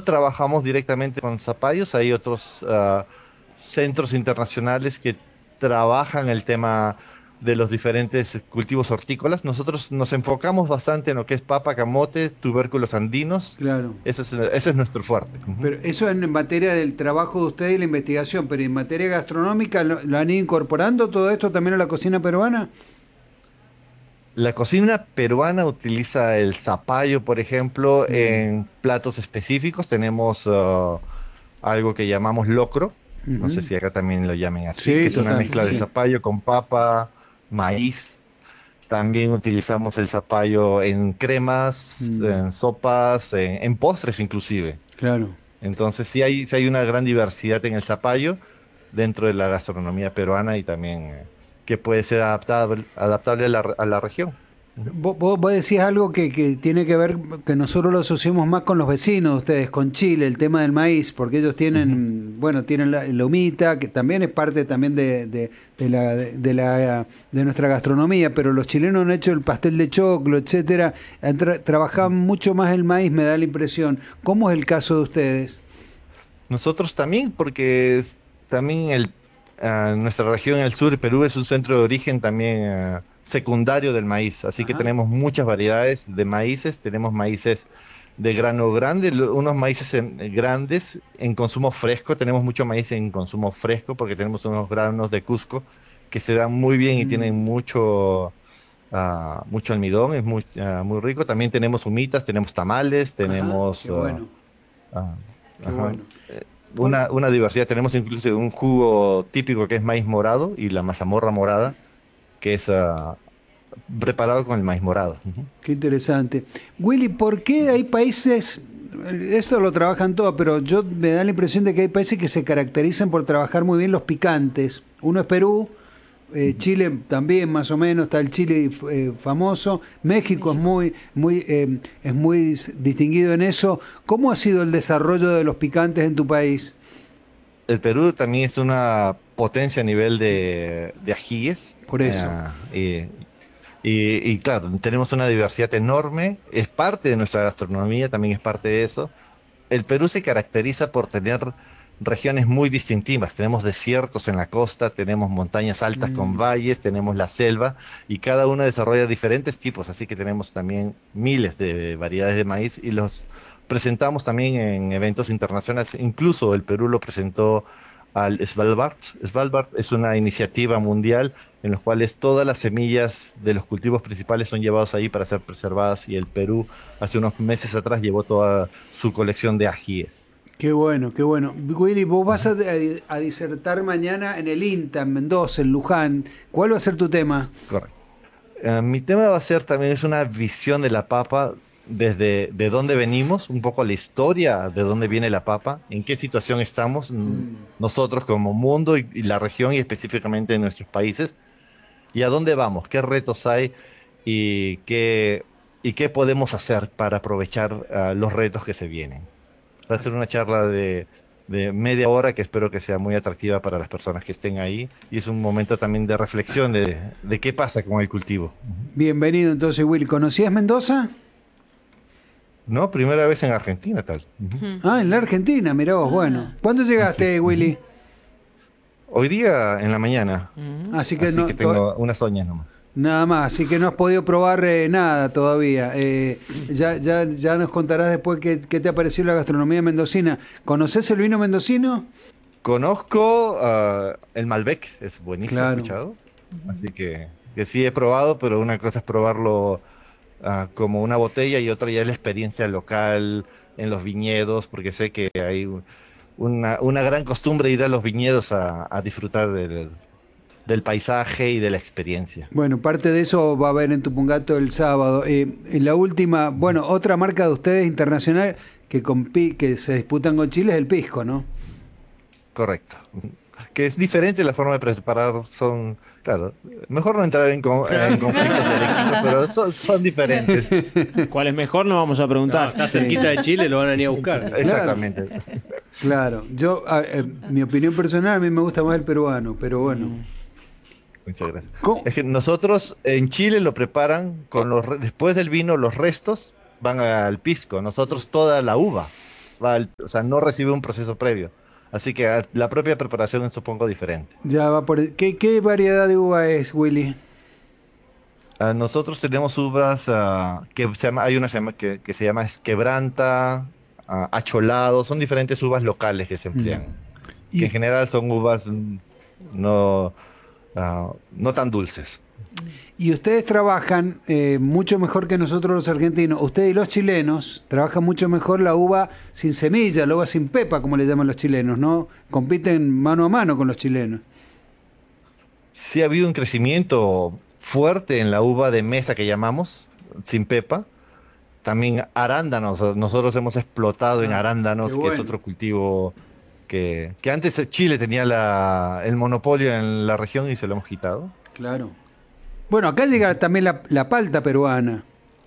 trabajamos directamente con zapallos, hay otros centros internacionales que trabajan el tema de los diferentes cultivos hortícolas. Nosotros nos enfocamos bastante en lo que es papa, camote, tubérculos andinos. Claro. Ese es nuestro fuerte. Ujú. Pero eso en materia del trabajo de ustedes y la investigación, pero en materia gastronómica, ¿lo han ido incorporando todo esto también a la cocina peruana? La cocina peruana utiliza el zapallo, por ejemplo, Mm. en platos específicos. Tenemos algo que llamamos locro, no sé Ujú. si acá también lo llamen así, que Sí, es una total, mezcla de sí. zapallo con papa, maíz. También utilizamos el zapallo en cremas, Mm, en sopas, en postres inclusive. claro. Entonces sí hay una gran diversidad en el zapallo dentro de la gastronomía peruana y también que puede ser adaptable a la región. Ujú. Vos decías algo que tiene que ver, que nosotros lo asociamos más con los vecinos de ustedes, con Chile, el tema del maíz, porque ellos Ujú. tienen, bueno, tienen la humita, que también es parte también de nuestra gastronomía, pero los chilenos han hecho el pastel de choclo, etcétera, trabajaban mucho más el maíz, me da la impresión. ¿Cómo es el caso de ustedes? Nosotros también, porque también nuestra región, el sur, Perú, es un centro de origen también secundario del maíz, así que Ajá. tenemos muchas variedades de maíces, tenemos maíces de grano grande, unos maíces grandes en consumo fresco, tenemos mucho maíz en consumo fresco porque tenemos unos granos de Cusco que se dan muy bien y tienen Mm, mucho almidón, es muy rico. También tenemos humitas, tenemos tamales, ajá, tenemos... qué bueno, ah, qué ajá. bueno. Bueno, Una diversidad. Tenemos incluso un jugo típico que es maíz morado y la mazamorra morada, que es preparado con el maíz morado. Ujú. qué interesante. Willy, ¿por qué hay países, esto lo trabajan todos, pero yo me da la impresión de que hay países que se caracterizan por trabajar muy bien los picantes? Uno es Perú, Ujú. Chile también más o menos, está el Chile famoso, México es muy distinguido en eso. ¿Cómo ha sido el desarrollo de los picantes en tu país? El Perú también es una potencia a nivel de ajíes. Por eso. Y claro, tenemos una diversidad enorme. Es parte de nuestra gastronomía, también es parte de eso. El Perú se caracteriza por tener regiones muy distintivas. Tenemos desiertos en la costa, tenemos montañas altas con Mm. valles, tenemos la selva y cada uno desarrolla diferentes tipos, así que tenemos también miles de variedades de maíz y los presentamos también en eventos internacionales. Incluso el Perú lo presentó al Svalbard. Svalbard es una iniciativa mundial en la cual todas las semillas de los cultivos principales son llevados ahí para ser preservadas y el Perú hace unos meses atrás llevó toda su colección de ajíes. Qué bueno, qué bueno. Willy, vos vas Ujú. a disertar mañana en el INTA, en Mendoza, en Luján. ¿Cuál va a ser tu tema? Correcto. Mi tema va a ser también es una visión de la papa desde de dónde venimos, un poco la historia de dónde viene la papa, en qué situación estamos Mm. nosotros como mundo y la región y específicamente en nuestros países y a dónde vamos, qué retos hay y y qué podemos hacer para aprovechar los retos que se vienen. Va a ser una charla de media hora que espero que sea muy atractiva para las personas que estén ahí y es un momento también de reflexión de qué pasa con el cultivo. Ujú. Bienvenido entonces, Willy. ¿Conocías Mendoza? No, primera vez en Argentina, tal. Ujú. Ah, en la Argentina, mirá vos, bueno. Ah, ¿Cuándo Sí. llegaste, Ujú. Willy? Hoy día en la mañana, Así que así no, que tengo unas oñas nomás. nada más, así que no has podido probar nada todavía. Ya nos contarás después qué te ha parecido la gastronomía mendocina. ¿Conoces el vino mendocino? Conozco el Malbec, es buenísimo, he Claro. escuchado. Así que sí he probado, pero una cosa es probarlo como una botella y otra ya es la experiencia local en los viñedos, porque sé que hay una gran costumbre ir a los viñedos a disfrutar del paisaje y de la experiencia. Bueno, parte de eso va a haber en Tupungato el sábado. En la última, Ujú. bueno, otra marca de ustedes internacional que se disputan con Chile es el pisco, ¿no? Correcto. Que es diferente la forma de preparar, son, claro, mejor no entrar en conflictos dialécticos, pero son diferentes. ¿Cuál es mejor? No vamos a no, preguntar. está Sí. cerquita de Chile, lo van a venir a buscar. Claro, Exactamente. claro. Mi opinión personal, a mí me gusta más el peruano, pero bueno. Muchas gracias. ¿Cómo? Es que nosotros en Chile lo preparan después del vino, los restos van al pisco, nosotros toda la uva. o sea, no recibe un proceso previo. Así que la propia preparación es un poco diferente. Ya va por ¿Qué variedad de uva es, Willy? Nosotros tenemos uvas hay una que se llama Quebranta, Acholado, son diferentes uvas locales que se emplean, que en general son uvas no, no tan dulces. Y ustedes trabajan mucho mejor que nosotros los argentinos. Ustedes y los chilenos trabajan mucho mejor la uva sin semilla, la uva sin pepa, como le llaman los chilenos, ¿no? Compiten mano a mano con los chilenos. Sí ha habido un crecimiento fuerte en la uva de mesa que llamamos, sin pepa. También arándanos, nosotros hemos explotado en arándanos, qué bueno. que es otro cultivo que antes Chile tenía el monopolio en la región y se lo hemos quitado. Claro. Bueno, acá llega también la palta peruana.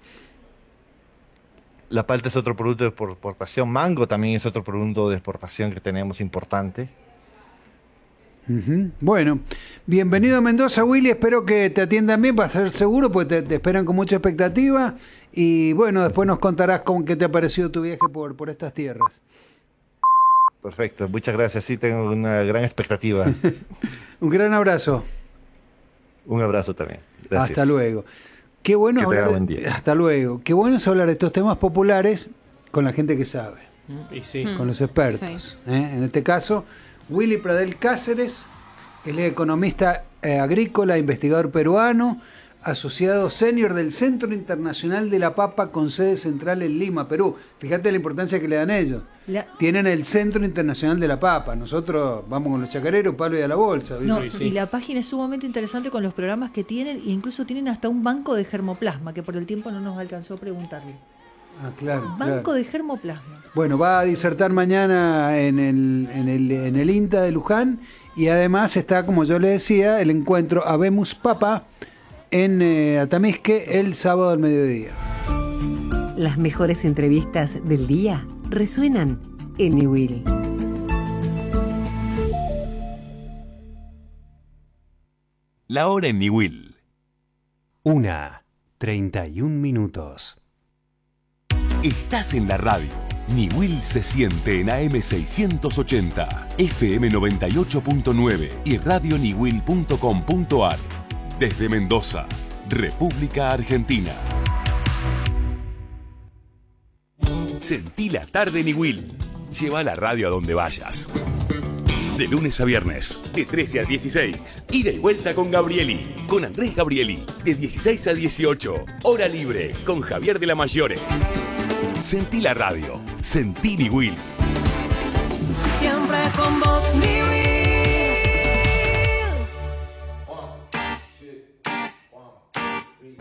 La palta es otro producto de exportación, mango también es otro producto de exportación que tenemos importante. Uh-huh. Bueno, bienvenido a Mendoza, Willy. Espero que te atiendan bien, para ser seguro, porque te esperan con mucha expectativa. Y bueno, después nos contarás qué te ha parecido tu viaje por estas tierras. Perfecto, muchas gracias. Sí, tengo una gran expectativa. Un gran abrazo. Un abrazo también. Gracias. Hasta luego. Qué bueno hablar. Buen día. Hasta luego. Qué bueno es hablar de estos temas populares con la gente que sabe. Y sí. Con los expertos. Sí. En este caso, Willy Pradel Cáceres, él es economista agrícola, investigador peruano, asociado senior del Centro Internacional de la Papa con sede central en Lima, Perú. Fíjate la importancia que le dan ellos. Tienen el Centro Internacional de la Papa. Nosotros vamos con los chacareros, palo y a la bolsa. ¿Viste? No, Sí. y la página es sumamente interesante con los programas que tienen, e incluso tienen hasta un banco de germoplasma, que por el tiempo no nos alcanzó a preguntarle. Ah, claro. Banco de germoplasma. Bueno, va a disertar mañana en el INTA de Luján y además está, como yo le decía, el encuentro Habemus Papa en Atamisque el sábado al mediodía. Las mejores entrevistas del día resuenan en Niwil. La hora en Niwil. 1:31. Estás en la radio. Niwil se siente en AM 680, FM 98.9 y radioniwil.com.ar. Desde Mendoza, República Argentina. Sentí la tarde Niwil. Lleva la radio a donde vayas. De lunes a viernes, de 13 a 16. Ida y vuelta con Gabrieli. Con Andrés Gabrieli. De 16 a 18. Hora libre con Javier de la Mayore. Sentí la radio. Sentí Niwil. Si